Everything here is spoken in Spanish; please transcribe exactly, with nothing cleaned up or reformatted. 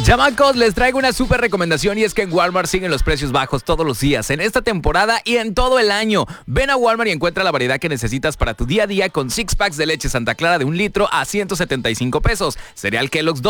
Chamacos, les traigo una súper recomendación y es que en Walmart siguen los precios bajos todos los días, en esta temporada y en todo el año. Ven a Walmart y encuentra la variedad que necesitas para tu día a día con six packs de leche Santa Clara de un litro a ciento setenta y cinco pesos, cereal Kellogg's